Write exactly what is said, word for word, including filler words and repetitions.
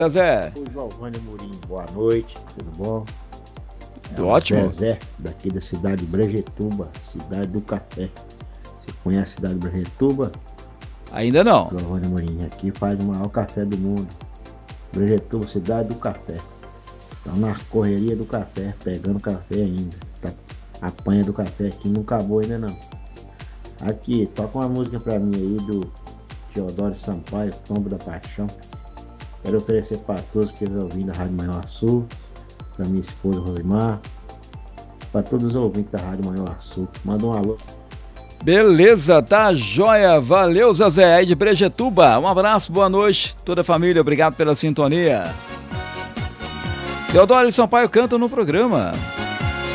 Zé. O Giovanni Amorim, boa noite, tudo bom? Tudo é ótimo. Zé, daqui da cidade de Brejetuba, cidade do café. Você conhece a cidade de Brejetuba? Ainda não. Giovanni Amorim, aqui faz o maior café do mundo. Brejetuba, cidade do café. Estão na correria do café, pegando café ainda. Tá, a panha do café aqui não acabou ainda não. Aqui, toca uma música pra mim aí do Teodoro Sampaio, Tombo da Paixão. Quero oferecer para todos que estão ouvindo a Rádio Maior Sul, para minha esposa Rosimar, para todos os ouvintes da Rádio Maior Sul. Manda um alô. Beleza, tá joia. Valeu, Zezé, aí de Brejetuba. Um abraço, boa noite, toda a família, obrigado pela sintonia. Teodoro Sampaio canta no programa.